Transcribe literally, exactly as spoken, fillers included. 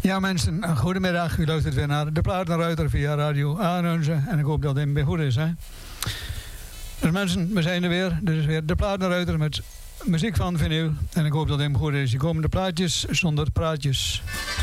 Ja mensen, een goedemiddag. U luistert weer naar De Platenruiter via Radio Aanunze. En ik hoop dat het weer goed is. Hè? Dus mensen, we zijn er weer. Dit is weer De Platenruiter met muziek van vinyl. En ik hoop dat het goed is. Die komende plaatjes zonder praatjes.